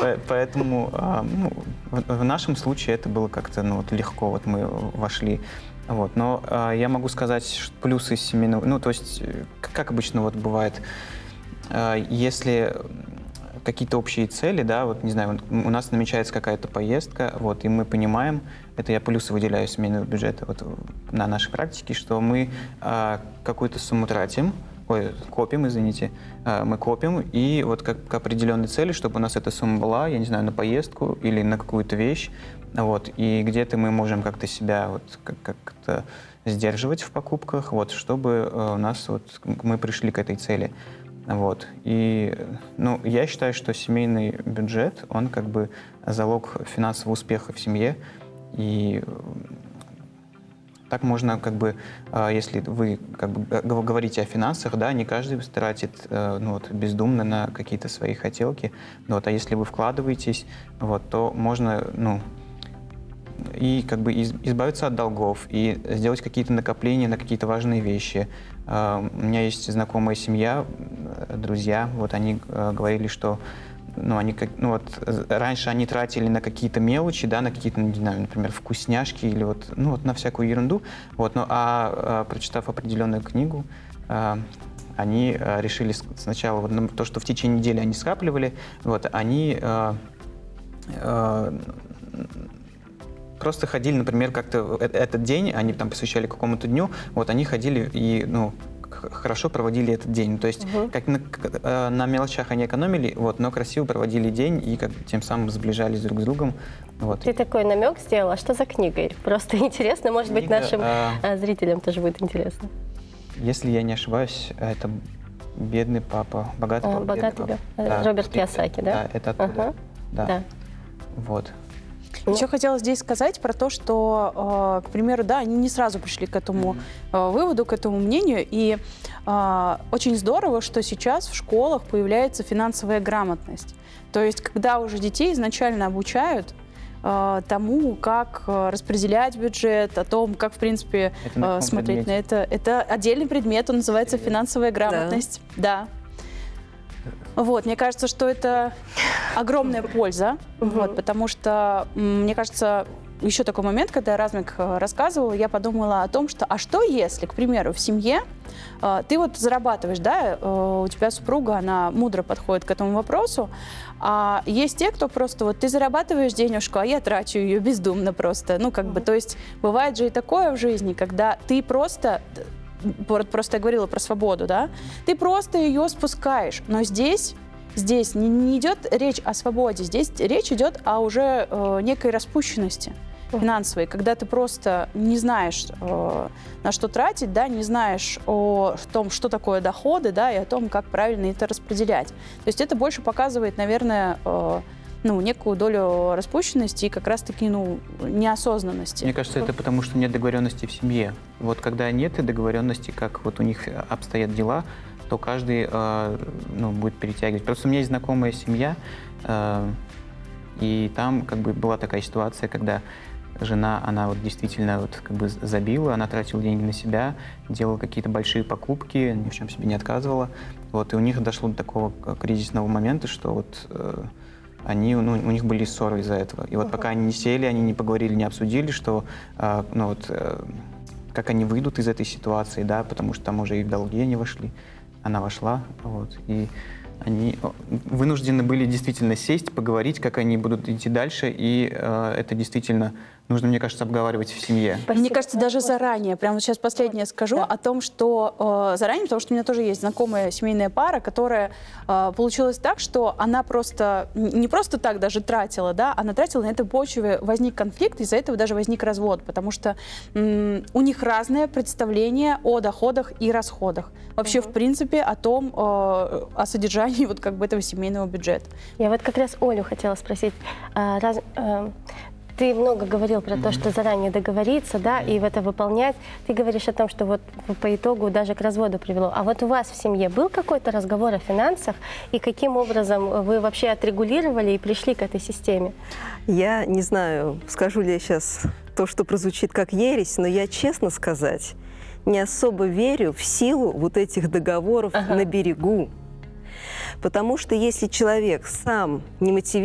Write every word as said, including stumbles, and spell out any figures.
Поэтому ну, в нашем случае это было как-то ну, вот легко, вот мы вошли. Вот. Но я могу сказать плюсы семейного, ну то есть, как обычно вот бывает, если какие-то общие цели, да, вот, не знаю, у нас намечается какая-то поездка, вот, и мы понимаем, это я плюсы выделяю семейного бюджета вот, на нашей практике, что мы а, какую-то сумму тратим, ой, копим, извините, а, мы копим, и вот как, к определенной цели, чтобы у нас эта сумма была, я не знаю, на поездку или на какую-то вещь, вот, и где-то мы можем как-то себя вот, как- как-то сдерживать в покупках, вот, чтобы у нас вот, мы пришли к этой цели. Вот. И, ну, я считаю, что семейный бюджет, он как бы залог финансового успеха в семье. И так можно, как бы, если вы как бы говорите о финансах, да, не каждый тратит ну, вот, бездумно на какие-то свои хотелки. Вот. А если вы вкладываетесь, вот, то можно, ну, и как бы избавиться от долгов, и сделать какие-то накопления на какие-то важные вещи. У меня есть знакомая семья, друзья, вот они говорили, что ну, они, ну, вот, раньше они тратили на какие-то мелочи, да, на какие-то, не знаю, например, вкусняшки или вот, ну, вот на всякую ерунду. Вот, ну, а, а прочитав определенную книгу, а, они а, решили сначала вот, ну, то, что в течение недели они скапливали, вот, они а, а, просто ходили, например, как-то этот день, они там посвящали какому-то дню, вот они ходили и, ну, хорошо проводили этот день. То есть угу. как на, как, на мелочах они экономили, вот, но красиво проводили день и как, тем самым сближались друг с другом. Вот. Ты такой намек сделал, а что за книга? Просто интересно, может Книга, быть, нашим а... зрителям тоже будет интересно. Если я не ошибаюсь, это «Бедный папа», «Богатый папа», «Богатый папа». Да, Роберт Кийосаки, да? Да, это оттуда. Ага. Да. Да. Вот. Еще хотела здесь сказать про то, что, к примеру, да, они не сразу пришли к этому mm-hmm. выводу, к этому мнению. И э, очень здорово, что сейчас в школах появляется финансовая грамотность. То есть, когда уже детей изначально обучают э, тому, как распределять бюджет, о том, как, в принципе, э, смотреть предмете? на это. Это отдельный предмет, он называется финансовая грамотность. Да. да. Вот, мне кажется, что это огромная польза, угу. вот, потому что, мне кажется, еще такой момент, когда Размик рассказывал, я подумала о том, что, а что если, к примеру, в семье э, ты вот зарабатываешь, да, э, у тебя супруга, она мудро подходит к этому вопросу, а есть те, кто просто, вот ты зарабатываешь денежку, а я трачу ее бездумно просто, ну, как угу. бы, то есть бывает же и такое в жизни, когда ты просто... Просто я говорила про свободу, да? Ты просто ее спускаешь. Но здесь, здесь не, не идет речь о свободе, здесь речь идет о уже э, некой распущенности финансовой, когда ты просто не знаешь, э, на что тратить, да, не знаешь о том, что такое доходы, да, и о том, как правильно это распределять. То есть это больше показывает, наверное, э, ну, некую долю распущенности и как раз-таки, ну, неосознанности. Мне кажется, это потому, что нет договоренности в семье. Вот когда нет договоренности, как вот у них обстоят дела, то каждый э, ну, будет перетягивать. Просто у меня есть знакомая семья, э, и там как бы была такая ситуация, когда жена, она вот действительно вот как бы забила, она тратила деньги на себя, делала какие-то большие покупки, ни в чем себе не отказывала. Вот, и у них дошло до такого кризисного момента, что вот... Э, Они, ну, у них были ссоры из-за этого. И вот uh-huh. пока они не сели, они не поговорили, не обсудили, что, э, ну, вот, э, как они выйдут из этой ситуации, да, потому что там уже и в долги они вошли. Она вошла, вот, и они вынуждены были действительно сесть, поговорить, как они будут идти дальше, и э, это действительно нужно, мне кажется, обговаривать в семье. Спасибо. Мне кажется, даже заранее, прямо сейчас последнее скажу, да. о том, что э, заранее, потому что у меня тоже есть знакомая семейная пара, которая э, получилась так, что она просто, не просто так даже тратила, да, она тратила на этой почве, возник конфликт, из-за этого даже возник развод, потому что м, у них разное представление о доходах и расходах. Вообще, угу. в принципе, о том, э, о содержании вот как бы этого семейного бюджета. Я вот как раз Олю хотела спросить, а, раз, а, ты много говорил про mm-hmm. то, что заранее договориться, да, и это выполнять. Ты говоришь о том, что вот по итогу даже к разводу привело. А вот у вас в семье был какой-то разговор о финансах, и каким образом вы вообще отрегулировали и пришли к этой системе? Я не знаю, скажу ли я сейчас то, что прозвучит как ересь, но я, честно сказать, не особо верю в силу вот этих договоров ага. на берегу. Потому что если человек сам не мотивирует,